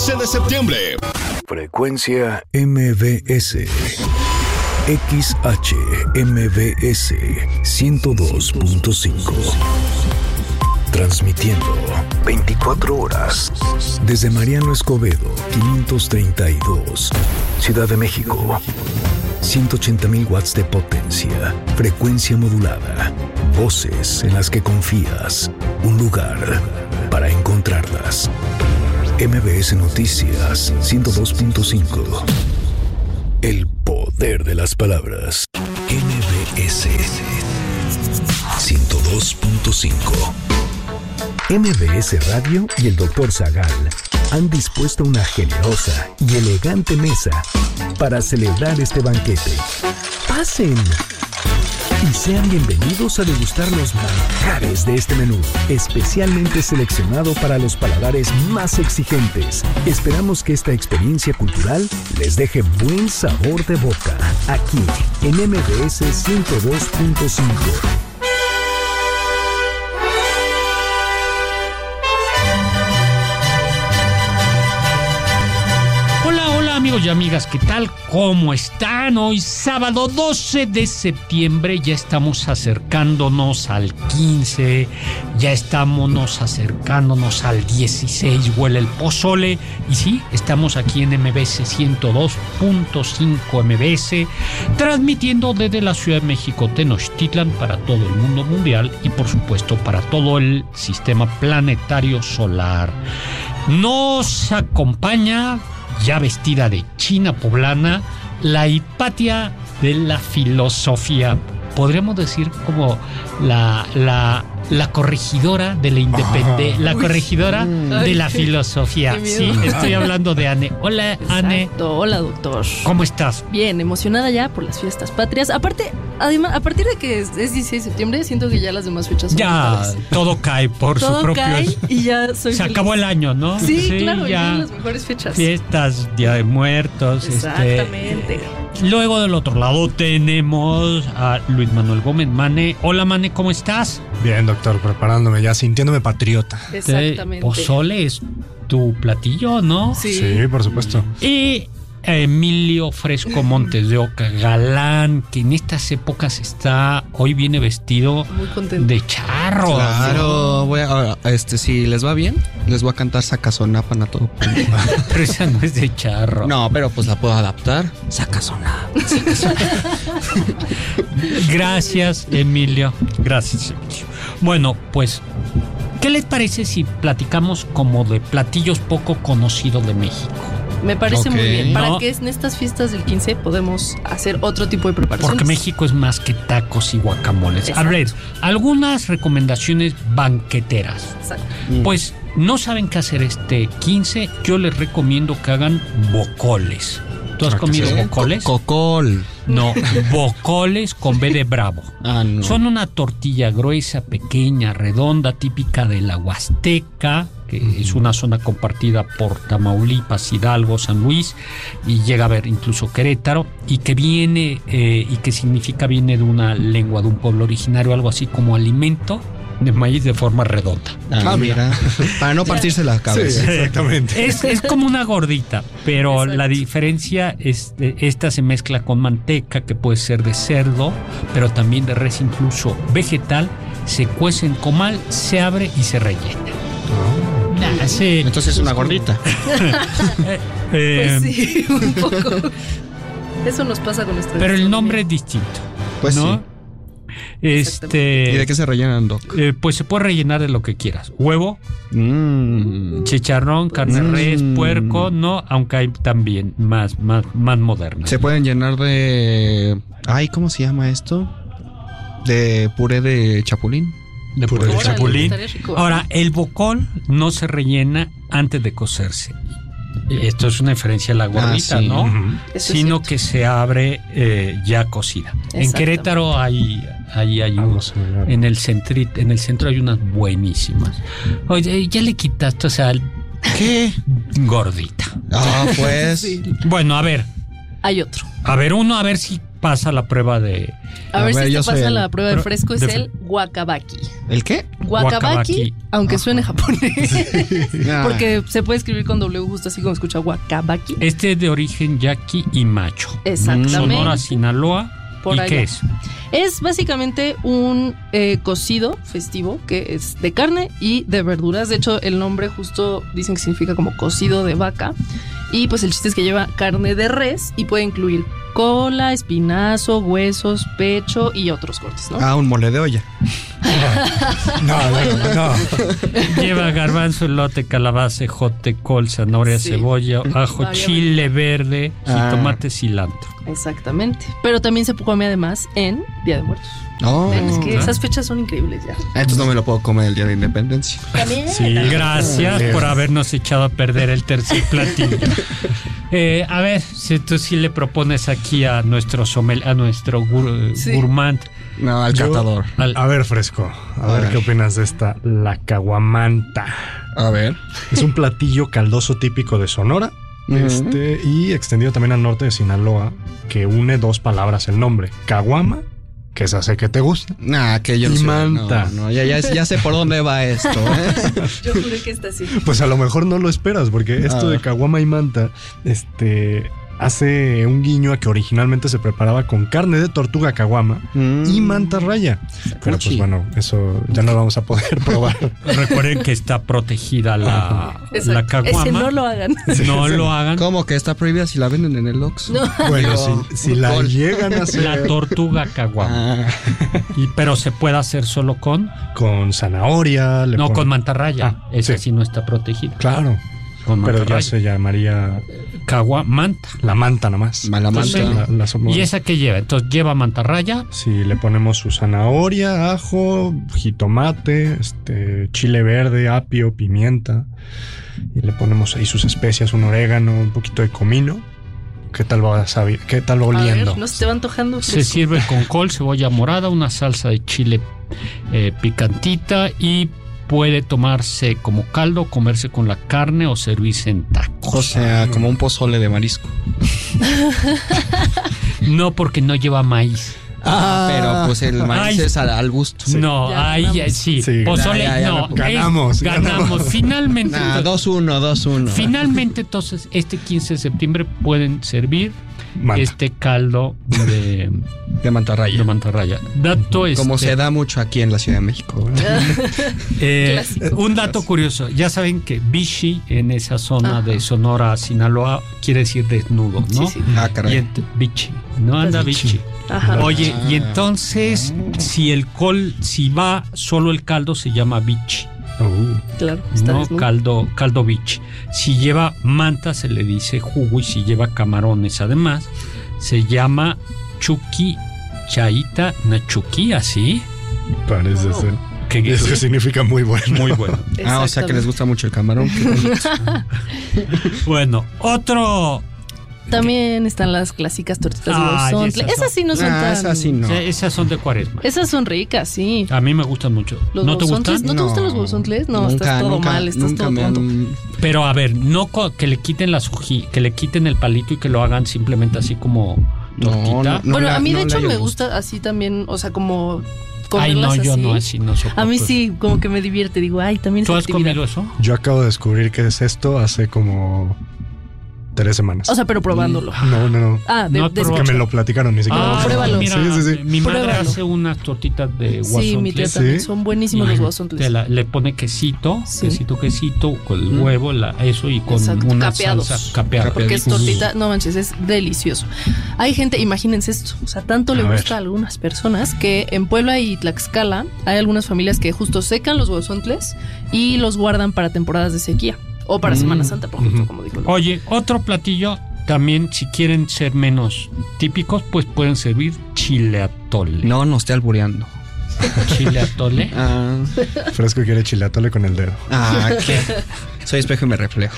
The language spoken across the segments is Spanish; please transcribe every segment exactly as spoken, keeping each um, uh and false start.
quince de septiembre. Frecuencia M B S. X H M B S ciento dos punto cinco. Transmitiendo veinticuatro horas desde Mariano Escobedo, quinientos treinta y dos, Ciudad de México. ciento ochenta mil watts de potencia, frecuencia modulada, voces en las que confías, un lugar para encontrarlas. M B S Noticias ciento dos punto cinco. El poder de las palabras. M B S ciento dos punto cinco. M B S Radio y el doctor Zagal han dispuesto una generosa y elegante mesa para celebrar este banquete. ¡Pasen! Y sean bienvenidos a degustar los manjares de este menú, especialmente seleccionado para los paladares más exigentes. Esperamos que esta experiencia cultural les deje buen sabor de boca, aquí en M B S ciento dos punto cinco. Amigos y amigas, ¿qué tal? ¿Cómo están? Hoy sábado doce de septiembre, ya estamos acercándonos al quince, ya estamos acercándonos al dieciséis, huele el pozole, y sí, estamos aquí en M B S ciento dos punto cinco M B S, transmitiendo desde la Ciudad de México, Tenochtitlan, para todo el mundo mundial y por supuesto para todo el sistema planetario solar. Nos acompaña, ya vestida de china poblana, la Hipatia de la filosofía. Podríamos decir como la, la, la corregidora de la independencia, la Uy, corregidora sí. de la filosofía. Sí, estoy hablando de Anne. Hola, Exacto. Anne. Hola, doctor. ¿Cómo estás? Bien, emocionada ya por las fiestas patrias. Aparte, además, a partir de que es, es dieciséis de septiembre, siento que ya las demás fechas son Ya, brutales. todo cae por Todo su propio... cae y ya soy Se feliz. acabó el año, ¿no? Sí, claro, ya. ya las mejores fechas. Fiestas, Día de Muertos. Exactamente. Este, luego del otro lado tenemos a Luis Manuel Gómez. Mane. Hola, Mane, ¿cómo estás? Bien, doctor, preparándome ya, sintiéndome patriota. Exactamente. Pozole es tu platillo, ¿no? Sí. Sí, por supuesto. Y Emilio Fresco Montes de Oca, galán, que en estas épocas está, hoy viene vestido Muy contento. de charro. Claro, voy a, este, si les va bien, les voy a cantar Sacazonapan a todo. Pero esa no es de charro. No, pero pues la puedo adaptar. Sacazonapan. Gracias, Emilio. Gracias, Emilio. Bueno, pues, ¿qué les parece si platicamos como de platillos poco conocidos de México? Me parece Ok. muy bien. Para No. que en estas fiestas del quince podemos hacer otro tipo de preparaciones. Porque México es más que tacos y guacamoles. A Exacto. ver, algunas recomendaciones banqueteras. Exacto. Pues no saben qué hacer este quince, yo les recomiendo que hagan bocoles. ¿Tú has Ah, ¿qué comido es eso? bocoles? Cocol. No, bocoles con B de bravo. Ah, no. Son una tortilla gruesa, pequeña, redonda, típica de la Huasteca, que uh-huh. es una zona compartida por Tamaulipas, Hidalgo, San Luis, y llega a ver incluso Querétaro, y que viene, eh, y que significa viene de una lengua de un pueblo originario, algo así como alimento de maíz de forma redonda. Ah, mira. Para no partirse la cabeza. Sí, exactamente. Es, es como una gordita, pero Exacto. la diferencia es eh, esta se mezcla con manteca, que puede ser de cerdo, pero también de res, incluso vegetal, se cuece en comal, se abre y se rellena. Oh. Nah, sí. Entonces es una gordita. Eh, Pues sí, un poco. Eso nos pasa con nuestra pero el gastronomía. nombre es distinto. Pues ¿no? sí. Este, ¿Y de qué se rellenan, Doc? eh, pues se puede rellenar de lo que quieras. Huevo, Mmm. chicharrón, carne Mm. res, puerco, no, aunque hay también más, más, más modernas. Se pueden llenar de... Ay, ¿cómo se llama esto? De puré de chapulín. De Puré puré de de Órale, chapulín. estaría rico. Ahora, el bocol no se rellena antes de cocerse. Esto es una diferencia a la gordita, Ah, sí. ¿no? Ujú. Eso es Sino cierto. que se abre eh, ya cocida. En Exactamente. Querétaro hay, hay, hay un- Algo similar. en el centri- en el centro hay unas buenísimas. Oye, ya le quitaste, o sea, ¿Qué? gordita. Ah, pues... Sí. Bueno, a ver, Hay otro. a ver uno, a ver si pasa la prueba de A, A ver, ver, si yo te soy pasa el- la prueba de pero- fresco. Es de- el guacabaqui. ¿El qué? Wakabaki, Wakabaki. aunque suene japonés. Ah. Porque se puede escribir con W justo así como escucha Wakabaki. Este es de origen yaqui y macho. Exactamente. Sonora, Sinaloa. Por ¿Y allá. qué es? Es básicamente un eh, cocido festivo que es de carne y de verduras. De hecho, el nombre justo dicen que significa como cocido de vaca. Y pues el chiste es que lleva carne de res y puede incluir cola, espinazo, huesos, pecho y otros cortes, ¿no? Ah, un mole de olla. No, no, no. Lleva garbanzo, elote, calabaza, ejote, col, zanahoria, Sí. cebolla, ajo, Varias chile verde, Ah. jitomate, cilantro. Exactamente. Pero también se come además en Día de Muertos. No. Ven, es que claro. esas fechas son increíbles ya. Entonces no me lo puedo comer el día de Independencia. También. Sí, gracias por habernos echado a perder el tercer platillo. Eh, a ver, si tú sí le propones aquí a nuestro sommel, a nuestro gur- Sí. gourmand. No, al Yo- catador. al- A ver, Fresco, a, A ver, ver. qué opinas de esta, la caguamanta. A ver. Es un platillo caldoso típico de Sonora, Ujú. este, y extendido también al norte de Sinaloa, que une dos palabras el nombre, caguama, que esa sé que te gusta, Nah, que yo no Y sé. manta. No, no, ya, ya, ya sé por dónde va esto, ¿eh? Yo juré que está así. pues a lo mejor no lo esperas, porque esto A de ver. caguama y manta, este, hace un guiño a que originalmente se preparaba con carne de tortuga caguama Mm. y manta raya. Pero pues Fuchi. bueno, eso ya no lo vamos a poder probar. Recuerden que está protegida la, Exacto. la caguama. Ese no lo hagan. No lo hagan. ¿Cómo que está prohibida si la venden en el Oxxo? No. Bueno, Digo, si, si la fútbol. llegan a hacer La tortuga caguama. Ah, Y, pero se puede hacer solo con. con zanahoria, le No, ponen- con mantarraya. Ah, Esa sí. sí no está protegida. Claro, Con pero ya mantarraya. se llamaría Cagua, manta. la manta nomás. Mala Entonces, manta. la- la somos- ¿Y esa qué lleva? Entonces lleva mantarraya. Si le ponemos su zanahoria, ajo, jitomate, este, chile verde, apio, pimienta, y le ponemos ahí sus especias, un orégano, un poquito de comino. ¿Qué tal va a saber? ¿Qué tal va A oliendo? ver, no se te va antojando. Se fresco. sirve con col, cebolla morada, una salsa de chile eh, picantita y puede tomarse como caldo, comerse con la carne o servirse en tacos. o sea, como un pozole de marisco. No, porque no lleva maíz. Ah, pero pues el maíz Ay. es al, al gusto. No, Ya ahí ganamos. sí. Sí, Pozole, ya, ya, ya no. lo- ganamos, es- ganamos. ganamos. Finalmente. Nah, to- dos uno, dos uno. Finalmente, entonces, este quince de septiembre pueden servir Manta. este caldo de, De mantarraya. de mantarraya. Dato Como este, se da mucho aquí en la Ciudad de México. eh, Clásico. un dato curioso. Ya saben que Vichy en esa zona Ajá. de Sonora, Sinaloa, quiere decir desnudo, ¿no? Sí, sí. Ah, Y caray. ent- Vichy, no anda Vichy. Ajá. Oye, y entonces, si el col, si va solo el caldo, se llama Vichy. Uh, Claro, está No, desnudo. caldo, caldo Vichy. Si lleva manta, se le dice jugo, y si lleva camarones, además, se llama chuki chaita nachuki, así. parece ser. Que Eso que significa muy bueno. muy bueno. Ah, o sea que les gusta mucho el camarón. Qué bonito. Bueno, otro. También están las clásicas tortitas de Ay, guauzontle. esas son- Esas sí no son Ah, tan... esas sí no. eh, Esas son de cuaresma. Esas son ricas, sí. A mí me gustan mucho. Los ¿No te guauzontles, gustan? ¿No te gustan los guauzontles? No, estás todo mal, estás nunca todo me tonto. han- Pero a ver, no co- que le quiten las hoji- que le quiten el palito y que lo hagan simplemente así como No, tortita. no, bueno, le- a mí de no le hecho hallo me gusto. gusta así también, o sea, como Ay, no, comerlas yo así. no, así no soporto. A mí sí, como que me divierte. Digo, ay, también ¿Tú es has actividad. comido eso? Yo acabo de descubrir qué es esto hace como tres semanas. O sea, pero probándolo. no, no, no. Ah, de, No, de pero- Que me lo platicaron, ni siquiera. Ah, pruébalo. mira, Sí, sí, sí. mi madre Pruébalo. hace unas tortitas de Sí, mi tía guasontles. también. ¿Sí? Son buenísimos Y los te guasontles. la- le pone quesito, Sí. quesito, quesito, con el Mm. huevo, la, eso y con Exacto, una capeados. salsa capeada. Porque es Capeaditos. tortita, no manches, es delicioso. Hay gente, imagínense esto, o sea, tanto le A ver. gusta a algunas personas que en Puebla y Tlaxcala hay algunas familias que justo secan los guauzontles y los guardan para temporadas de sequía o para Mm. Semana Santa, por ejemplo, Ujú. como digo. Oye, otro platillo también, si quieren ser menos típicos, pues pueden servir chile atole. No, no esté albureando. Chile atole. Ah, Fresco quiere chilatole con el dedo. ah, ¿qué? Soy espejo y me reflejo.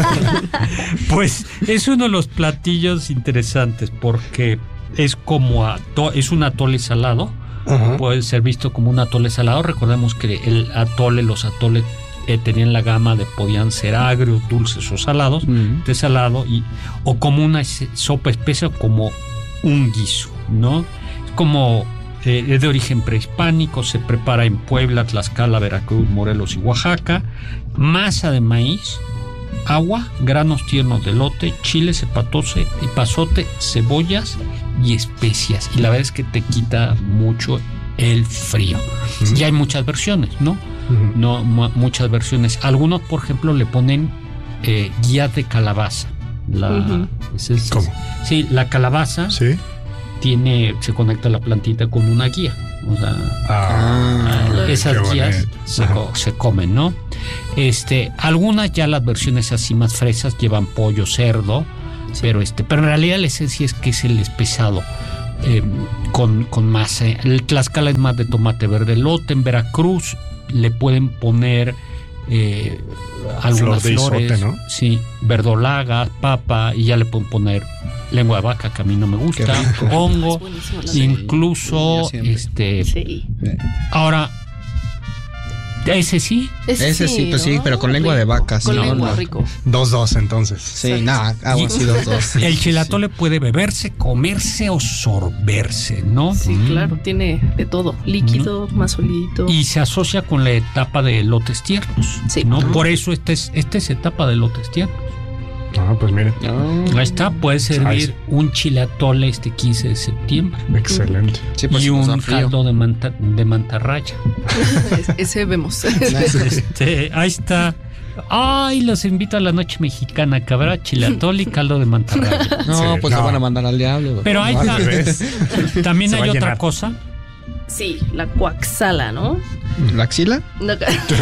Pues es uno de los platillos interesantes porque es como ato- es un atole salado. Ajá. Puede ser visto como un atole salado. Recordemos que el atole, los atoles eh, tenían la gama de podían ser agrios, dulces o salados, Mm. de salado y o como una es- sopa espesa o como un guiso, ¿no? Es como eh, es de origen prehispánico, se prepara en Puebla, Tlaxcala, Veracruz, Morelos y Oaxaca. Masa de maíz, agua, granos tiernos de elote, chile, cepatose y pasote, cebollas y especias. Y la verdad es que te quita mucho el frío. Uh-huh. Y hay muchas versiones, ¿no? Uh-huh. No mu- muchas versiones. Algunos, por ejemplo, le ponen eh, guías de calabaza. La, Uh-huh. es el- ¿Cómo? Sí, la calabaza Sí. tiene, se conecta la plantita con una guía. O sea, Ah, ah, esas qué guías bonito. se, Ajá. co- se comen, ¿no? Este, algunas ya las versiones así más fresas llevan pollo, cerdo, pero este, pero en realidad la esencia es que es el espesado eh, con, con masa. El Tlaxcala es más de tomate verde elote. En Veracruz le pueden poner eh, algunas Flor de flores, izote, ¿no? sí, verdolaga, papa, y ya le pueden poner lengua de vaca, que a mí no me gusta, Qué rico. hongo, Es buenísimo, la Sí. incluso yo siempre. este, Sí. ahora ese sí. Ese sí, pues sí, pero con lengua de vaca, Con sí, lengua, no. rico. dos dos entonces. Sí, nada, agua así dos dos. sí, El sí, chilatole puede beberse, comerse o sorberse, ¿no? Sí, Mm. claro, tiene de todo. Líquido, más solidito. Y se asocia con la etapa de lotes tiernos, Sí. ¿no? Ajá. Por eso esta es, esta es etapa de lotes tiernos. Ah, pues miren, sí. Ah, Ahí está, puede Ay, servir sí. un chilatole este quince de septiembre excelente. sí, pues y sí, nos da un frío. caldo de, manta, de mantarraya. Es- Ese vemos. Este, ahí está. Ay, los invito a la noche mexicana, que habrá chilatole y caldo de mantarraya. No, Sí, pues no. se van a mandar al diablo. Pero ahí Al está. revés. También Se va hay a otra llenar. cosa. Sí, la coaxala, ¿no? ¿La axila? La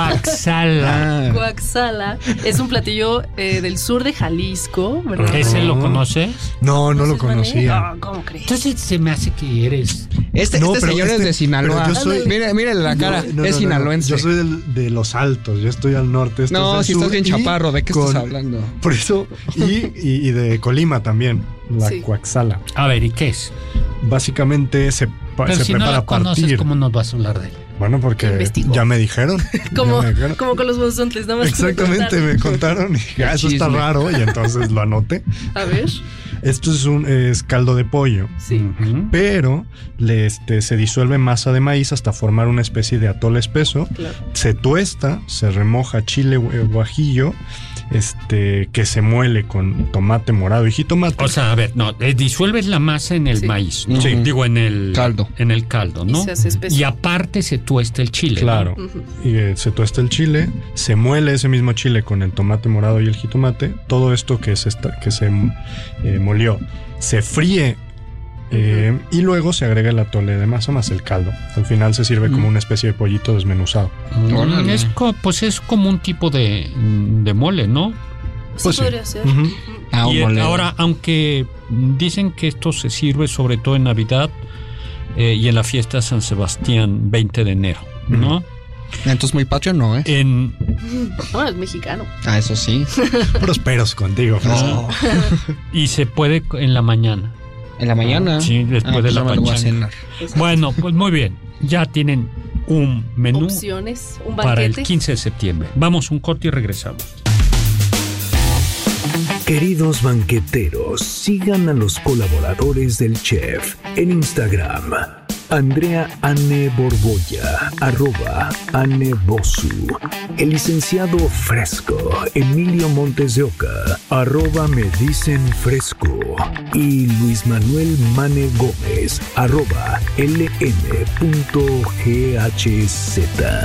Guaxala. Ah, coaxala es un platillo eh, del sur de Jalisco, ¿verdad? ¿Ese lo No. conoces? No, no lo ¿Conoces, Mané? conocía. Ah, ¿cómo crees? Entonces se me hace que eres. este No, este pero señor este- es de Sinaloa. pero yo soy- Mire, mire la cara, No, no, es no, no. sinaloense. Yo soy del- de los altos, yo estoy al norte. este No, es del si sur, estás bien y chaparro, ¿de qué con- estás hablando? Por eso, y, y- y de Colima también, la Sí. coaxala. A ver, ¿y qué es? Básicamente se, pa- Pero se si no prepara la a conoces, partir. ¿cómo nos vas a hablar de él? Bueno, porque Investigó. ya me dijeron. Como, ya me dijeron. como con los bozontles, nada más. que me Exactamente, me contaron y dije, ah, eso está Chisme. raro, y entonces lo anoté. A ver. Esto es un es caldo de pollo, Sí. Ujú. pero le, este, se disuelve masa de maíz hasta formar una especie de atole espeso. Claro. Se tuesta, se remoja chile gu- guajillo, este, que se muele con tomate morado y jitomate. O sea, a ver, no, eh, disuelves la masa en el Sí. maíz, ¿no? Sí. Digo, en el Caldo. En el caldo, ¿no? Y se hace espeso. Y aparte se tuesta el chile. Claro. ¿no? Ujú. Y eh, se tuesta el chile, se muele ese mismo chile con el tomate morado y el jitomate. Todo esto que se, está- que se eh, molió se fríe eh, y luego se agrega el atole de masa más el caldo. Al final se sirve como Mm. una especie de pollito desmenuzado. Mm, Órale. es co- pues es como un tipo de, de mole, ¿no? Sí, Pues sí. podría ser. Ujú. Ujú. Ah, un Y, eh, mole. ahora, aunque dicen que esto se sirve sobre todo en Navidad eh, y en la fiesta de San Sebastián, veinte de enero, ¿no? Entonces muy patrio no, ¿eh? En, No, es mexicano. Ah, eso sí. Puros peros contigo, Fresco. No. y se puede en la mañana. En la mañana. Sí, después Ah, de pues la ya me lo voy a pachanga. cenar. Bueno, pues muy bien. Ya tienen un menú Opciones, un para el banquete. quince de septiembre. Vamos un corte y regresamos. Queridos banqueteros, sigan a los colaboradores del chef en Instagram. Andrea Anne Borbolla, arroba Anne Bosu. El licenciado Fresco, Emilio Montes de Oca, arroba me dicen fresco. Y Luis Manuel Mane Gómez, arroba lm punto ghz.